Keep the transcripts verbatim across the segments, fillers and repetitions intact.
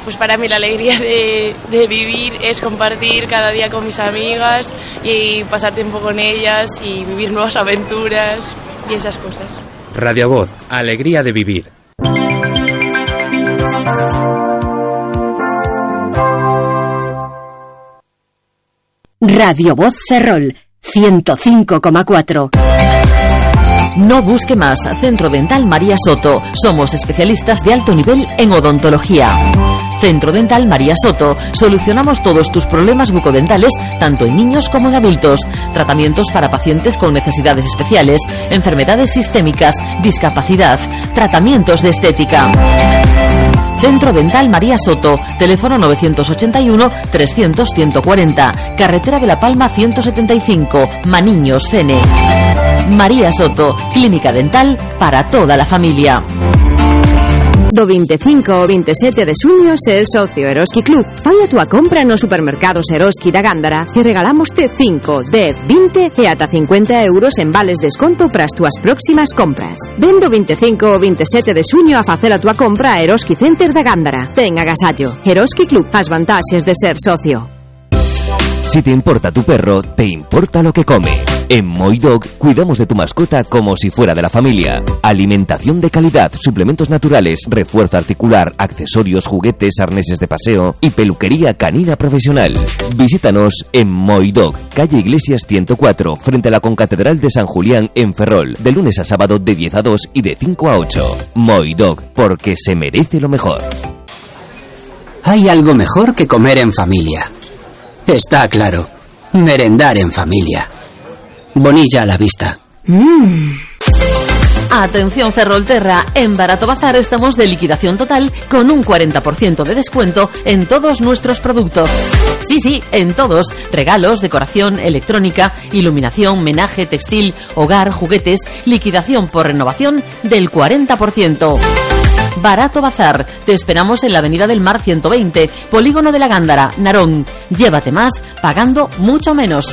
Pues para mí la alegría de, de vivir es compartir cada día con mis amigas y pasar tiempo con ellas y vivir nuevas aventuras y esas cosas. Radio Voz, alegría de vivir. Radio Voz Ferrol, ciento cinco coma cuatro. No busque más. Centro Dental María Soto. Somos especialistas de alto nivel en odontología. Centro Dental María Soto. Solucionamos todos tus problemas bucodentales, tanto en niños como en adultos. Tratamientos para pacientes con necesidades especiales, enfermedades sistémicas, discapacidad, tratamientos de estética. Centro Dental María Soto. Teléfono novecientos ochenta y uno, trescientos, ciento cuarenta. Carretera de la Palma ciento setenta y cinco. Maniños, Fene. María Soto. Clínica dental para toda la familia. Do veinticinco ao veintisiete de xuño sé socio Eroski Club. Fai a túa compra nos supermercados Eroski da Gándara e regalámoste cinco, dez, vinte e ata cincuenta euros en vales desconto para as túas próximas compras. Ven do veinticinco ao veintisiete de xuño a facer a túa compra a Eroski Center da Gándara. Ten agasallo. Eroski Club. As vantaxes de ser socio. Si te importa tu perro, te importa lo que come. En Moi Dog cuidamos de tu mascota como si fuera de la familia. Alimentación de calidad, suplementos naturales, refuerzo articular, accesorios, juguetes, arneses de paseo y peluquería canina profesional. Visítanos en Moi Dog, calle Iglesias ciento cuatro, frente a la Concatedral de San Julián en Ferrol, de lunes a sábado de diez a dos y de cinco a ocho. Moi Dog, porque se merece lo mejor. Hay algo mejor que comer en familia. Está claro, merendar en familia. Bonilla a la vista. Mm. Atención Ferrolterra, en Barato Bazar estamos de liquidación total con un cuarenta por ciento de descuento en todos nuestros productos. Sí, sí, en todos. Regalos, decoración, electrónica, iluminación, menaje, textil, hogar, juguetes, liquidación por renovación del cuarenta por ciento. Barato Bazar. Te esperamos en la Avenida del Mar ciento veinte, Polígono de la Gándara, Narón. Llévate más pagando mucho menos.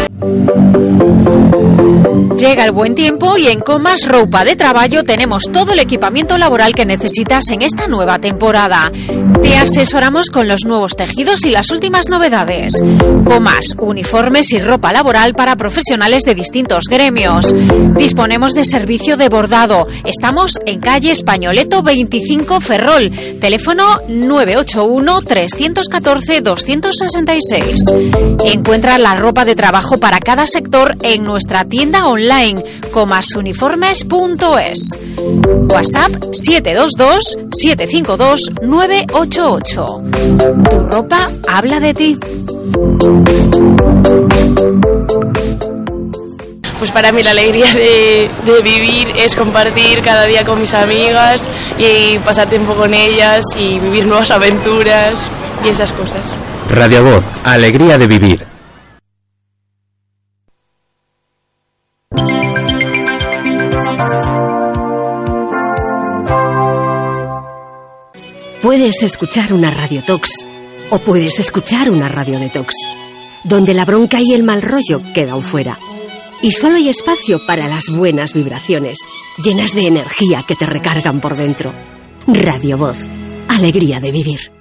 Llega el buen tiempo y en Comas Roupa de Traballo tenemos todo el equipamiento laboral que necesitas en esta nueva temporada. Te asesoramos con los nuevos tejidos y las últimas novedades. Comas, uniformes y ropa laboral para profesionales de distintos gremios. Disponemos de servicio de bordado. Estamos en calle Españoleto veinticinco Ferrol. Teléfono nueve ocho uno, tres uno cuatro, dos seis seis. Encuentra la ropa de trabajo para cada sector en nuestra tienda online comasuniformes punto es. WhatsApp siete dos dos, siete cinco dos, nueve ocho ocho. Tu ropa habla de ti. Pues para mí la alegría de, de vivir es compartir cada día con mis amigas y pasar tiempo con ellas y vivir nuevas aventuras y esas cosas. Radio Voz, alegría de vivir. Puedes escuchar una radiotox o puedes escuchar una radio detox, donde la bronca y el mal rollo quedan fuera. Y solo hay espacio para las buenas vibraciones, llenas de energía que te recargan por dentro. Radio Voz, alegría de vivir.